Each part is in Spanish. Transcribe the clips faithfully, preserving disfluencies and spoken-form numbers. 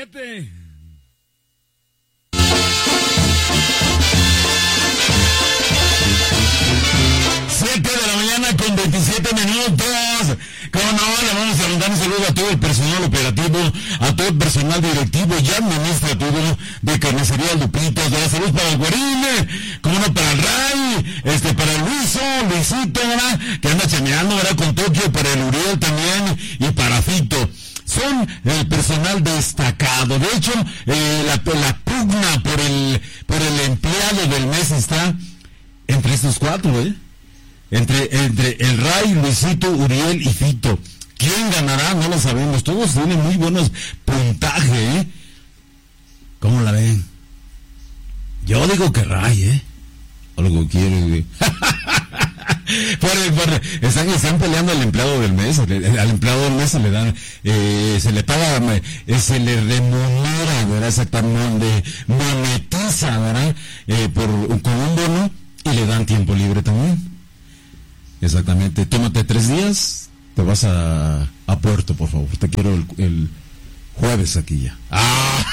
veintisiete. siete de la mañana con veintisiete minutos. Como no, le vamos a mandar un saludo a todo el personal operativo, a todo el personal directivo y administrativo de Carnicería Lupita. Ya saludos para el Guarín, como no, para el Ray, este, para el Luiso, Luisito, ¿verdad? Que anda chameando, ¿verdad? Con Tokio, para el Uriel también y para Fito. Son el personal destacado. De hecho, eh, la, la pugna por el, por el empleado del mes está entre estos cuatro, ¿eh? Entre, entre el Ray, Luisito, Uriel y Fito. ¿Quién ganará? No lo sabemos. Todos tienen muy buenos puntajes, ¿eh? ¿Cómo la ven? Yo digo que Ray, ¿eh? Algo quiere, güey. por el, por el, están, están peleando al empleado del mes. Al, al empleado del mes se le dan, eh, se le paga, eh, se le remunera, ¿verdad? Exactamente, monetiza, ¿verdad? Eh, por, con un bono y le dan tiempo libre también. Exactamente, tómate tres días, te vas a, a Puerto, por favor. Te quiero el, el jueves aquí ya. ¡Ah!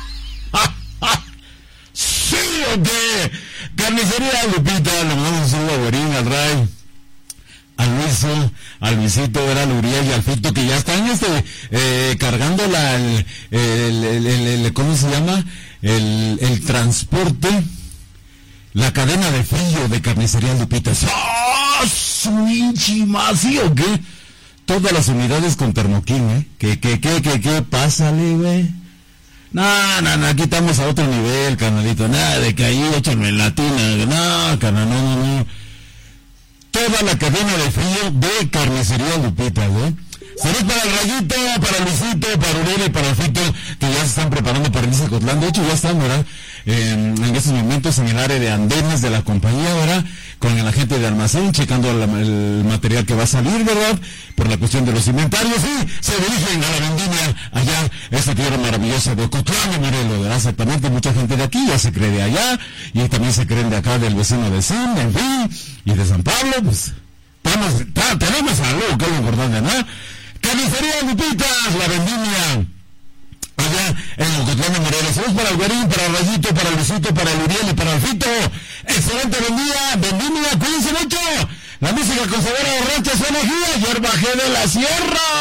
¡Sí, o qué! Carnicería Lupita, le mandamos un saludo a Guarín, al Ray, al Luiso, al Luisito, era al Uriel y al Fito, que ya están este, eh, cargando la, el, el, el, el, el, ¿cómo se llama? El, el transporte, la cadena de frío de Carnicería Lupita. ¡Ah, switchy más! ¿Sí o qué? Todas las unidades con termoquín, ¿eh? ¿Qué, qué, qué, qué, qué? Pásale, güey. No, no, no, aquí estamos a otro nivel, carnalito. Nada de que ahí échame en latina. No, carnal, no, no, no. Toda la cadena de frío de Carnicería Lupita, güey. Saludos para el Rayito, para Luisito, para Uriel y para el Fito, que ya se están preparando para el Zacotlán. De hecho, ya están, ¿verdad? En, en estos momentos en el área de andenes de la compañía, ¿verdad? Con el agente de almacén, checando la, el material que va a salir, ¿verdad? Por la cuestión de los inventarios. Y se dirigen a la vendimia allá, esta tierra maravillosa de Ocotlán, Morelos, ¿verdad? Exactamente, mucha gente de aquí ya se cree de allá, y también se creen de acá del vecino de Sin, en fin, y de San Pablo, pues, estamos, ta, tenemos algo, que es lo importante, ¿no? Carnicería Lupitas, la vendimia allá en Ocotlán de Morelos. Saludos para el Guarín, para el Rayito, para el Luisito, para el Uriel y para el Fito. Excelente vendimia, vendimia, cuídense mucho. La música con sabor a borracha suena aquí, Hierba G de la Sierra.